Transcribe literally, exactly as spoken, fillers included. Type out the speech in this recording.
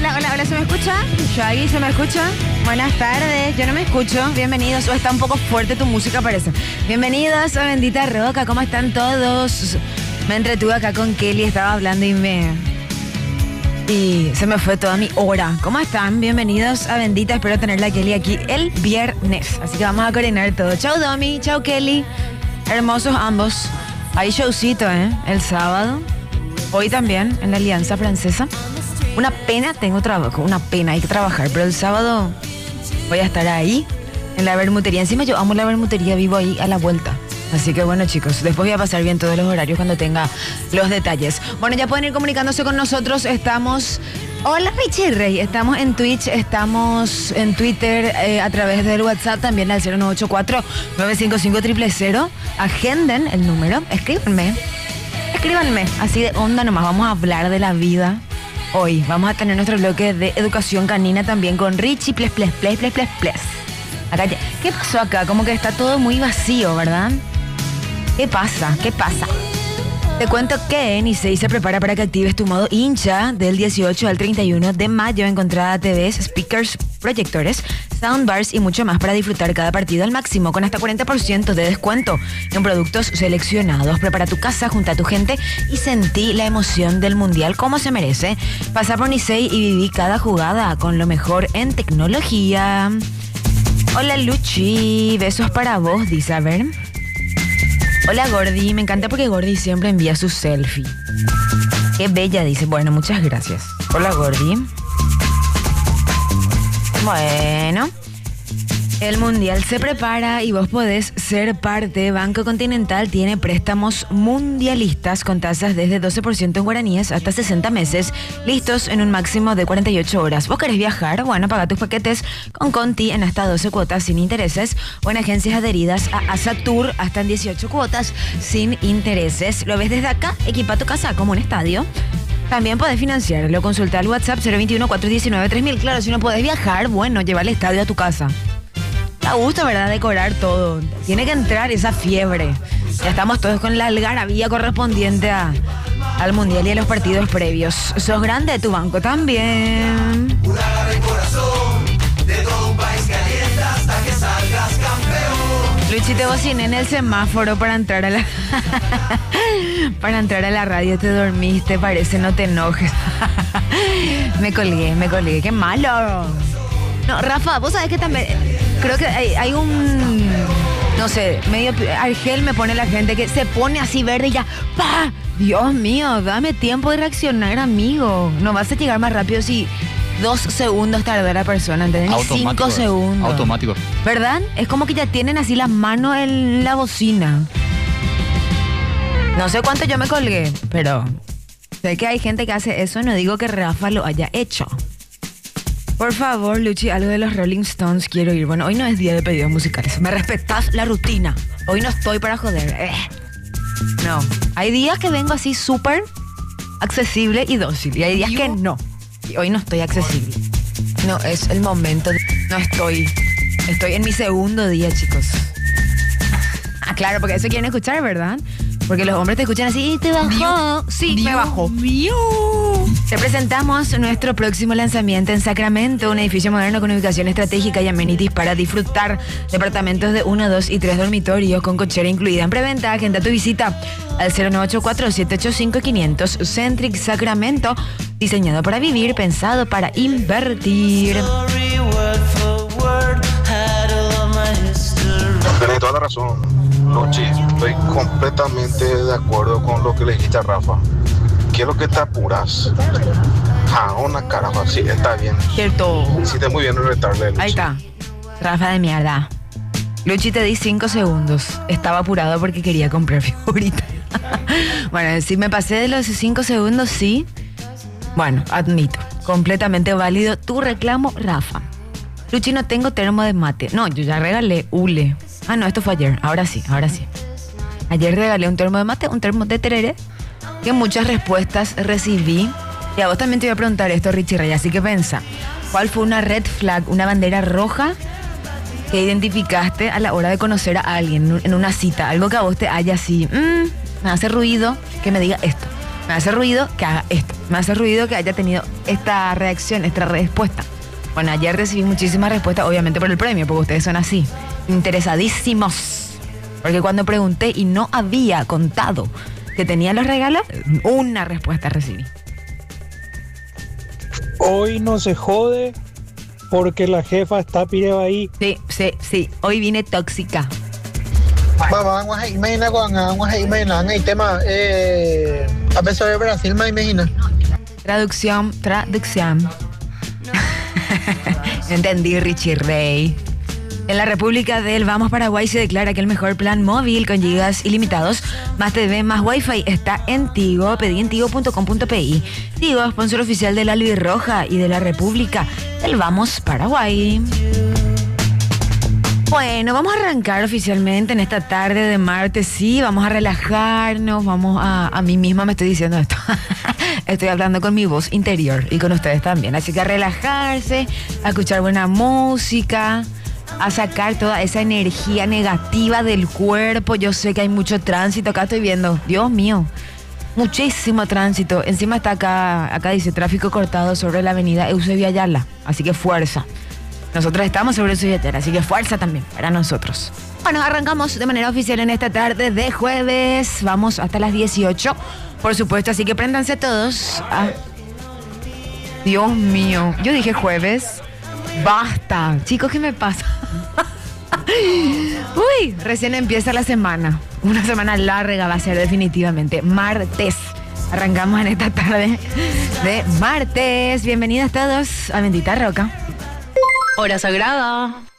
Hola, hola, hola, ¿se me escucha? Shaggy, ¿se me escucha? Buenas tardes, yo no me escucho. Bienvenidos, o está un poco fuerte tu música, parece. Bienvenidos a Bendita Roca, ¿cómo están todos? Me entretuve acá con Kelly, estaba hablando y me... Y se me fue toda mi hora. ¿Cómo están? Bienvenidos a Bendita, espero tenerla Kelly aquí el viernes. Así que vamos a coordinar todo. Chau Domi, chau Kelly. Hermosos ambos. Hay showcito, ¿eh? El sábado. Hoy también, en la Alianza Francesa. Una pena, tengo trabajo, una pena, hay que trabajar. Pero el sábado voy a estar ahí, en la bermutería. Encima yo amo la bermutería, vivo ahí a la vuelta. Así que bueno, chicos, después voy a pasar bien todos los horarios cuando tenga los detalles. Bueno, ya pueden ir comunicándose con nosotros. Estamos... Hola, Richie Rey. Estamos en Twitch, estamos en Twitter, eh, a través del WhatsApp también al cero nueve ocho cuatro, nueve cinco cinco, cero cero cero. Agenden el número, escríbanme. Escríbanme, así de onda nomás. Vamos a hablar de la vida hoy. Vamos a tener nuestro bloque de educación canina también con Richie, ples, ples, ples, ples, ples, ples. Acá ya. ¿Qué pasó acá? Como que está todo muy vacío, ¿verdad? ¿Qué pasa? ¿Qué pasa? Te cuento que Nisei se prepara para que actives tu modo hincha del dieciocho al treinta y uno de mayo. Encontrada T Vs, speakers, proyectores, soundbars y mucho más para disfrutar cada partido al máximo con hasta cuarenta por ciento de descuento en productos seleccionados. Prepara tu casa, junta a tu gente y sentí la emoción del mundial como se merece. Pasa por Nisei y viví cada jugada con lo mejor en tecnología. Hola Luchi, besos para vos, dice, a ver. Hola Gordy, me encanta porque Gordy siempre envía su selfie. Qué bella, dice. Bueno, muchas gracias. Hola Gordy. Bueno, el mundial se prepara y vos podés ser parte. Banco Continental tiene préstamos mundialistas con tasas desde doce por ciento en guaraníes hasta sesenta meses, listos en un máximo de cuarenta y ocho horas. ¿Vos querés viajar? Bueno, paga tus paquetes con Conti en hasta doce cuotas sin intereses o en agencias adheridas a Asatur hasta en dieciocho cuotas sin intereses. ¿Lo ves desde acá? Equipa tu casa como un estadio. También podés financiarlo. Consulta al WhatsApp cero veintiuno, cuatrocientos diecinueve, tres mil. Claro, si no podés viajar, bueno, lleva el estadio a tu casa. Da gusto, ¿verdad? Decorar todo. Tiene que entrar esa fiebre. Ya estamos todos con la algarabía correspondiente a, al mundial y a los partidos previos. Sos grande, tu banco también. Un agarre corazón de todo un país caliente hasta que salgas campeón. Luchi, te bociné en el semáforo para entrar a la para entrar a la radio. Te dormiste, parece, no te enojes. Me colgué, me colgué. ¡Qué malo! No, Rafa, vos sabés que también creo que hay, hay un, no sé, medio Argel me pone la gente que se pone así verde y ya, ¡pa! Dios mío, dame tiempo de reaccionar, amigo. No vas a llegar más rápido si dos segundos tarda la persona, ¿entendés? Ni cinco segundos. Automático. ¿Verdad? Es como que ya tienen así la mano en la bocina. No sé cuánto yo me colgué, pero sé que hay gente que hace eso. No digo que Rafa lo haya hecho. Por favor, Luchi, algo de los Rolling Stones quiero ir. Bueno, hoy no es día de pedidos musicales. Me respetás la rutina. Hoy no estoy para joder. Eh. No. Hay días que vengo así súper accesible y dócil. Y hay días que no. Y hoy no estoy accesible. No, es el momento. De... No estoy. Estoy en mi segundo día, chicos. Ah, claro, porque eso quieren escuchar, ¿verdad? Porque los hombres te escuchan así, ¿te bajó? Sí, me bajó. Te presentamos nuestro próximo lanzamiento en Sacramento, un edificio moderno con ubicación estratégica y amenities para disfrutar. Departamentos de uno, dos y tres dormitorios con cochera incluida en preventa. Agenda tu visita al cero nueve ocho cuatro, siete ocho cinco, quinientos. Centric Sacramento, diseñado para vivir, pensado para invertir. Tienes toda la razón, Luchi. Estoy completamente de acuerdo con lo que le dijiste a Rafa. ¿Qué es lo que te apuras? Ja, una carajo, sí, está bien. Cierto. Hiciste muy bien en retarle, Luchi. Ahí está. Rafa de mierda. Luchi, te di cinco segundos. Estaba apurado porque quería comprar figuritas. Bueno, si me pasé de los cinco segundos, sí. Bueno, admito. Completamente válido tu reclamo, Rafa. Luchi, no tengo termo de mate. No, yo ya regalé hule. Ah, no, esto fue ayer. Ahora sí, ahora sí. Ayer regalé un termo de mate, un termo de tereré, que muchas respuestas recibí. Y a vos también te voy a preguntar esto, Richie Rey. Así que pensa, ¿cuál fue una red flag, una bandera roja que identificaste a la hora de conocer a alguien en una cita? Algo que a vos te haya así, mmm, me hace ruido que me diga esto. Me hace ruido que haga esto. Me hace ruido que haya tenido esta reacción, esta respuesta. Bueno, ayer recibí muchísimas respuestas, obviamente por el premio, porque ustedes son así, interesadísimos. Porque cuando pregunté y no había contado que tenía los regalos, una respuesta recibí. Hoy no se jode porque la jefa está pireba ahí. Sí, sí, sí. Hoy vine tóxica. Mamá, vamos a imagina cuando vamos a imaginar el tema eh a pesar de Brasil, me imagina. Traducción, traducción. Entendí, Richie Rey. En la República del Vamos Paraguay se declara que el mejor plan móvil con gigas ilimitados, más T V, más Wi-Fi está en Tigo. Pedí en tigo punto com punto pi. Tigo, sponsor oficial de la Albirroja y de la República del Vamos Paraguay. Bueno, vamos a arrancar oficialmente en esta tarde de martes. Sí, vamos a relajarnos, vamos a... A mí misma me estoy diciendo esto. Estoy hablando con mi voz interior y con ustedes también. Así que a relajarse, a escuchar buena música, a sacar toda esa energía negativa del cuerpo. Yo sé que hay mucho tránsito, acá estoy viendo, Dios mío, muchísimo tránsito. Encima está acá, acá dice tráfico cortado sobre la avenida Eusebio Ayala, así que fuerza. Nosotros estamos sobre Eusebio Ayala, así que fuerza también para nosotros. Bueno, arrancamos de manera oficial en esta tarde de jueves. Vamos hasta las dieciocho, por supuesto, así que préndanse todos. Ah. Dios mío, yo dije jueves. Basta, chicos, ¿qué me pasa? Uy, recién empieza la semana. Una semana larga va a ser definitivamente. Martes. Arrancamos en esta tarde de martes. Bienvenidos todos a Bendita Roca. Hora sagrada.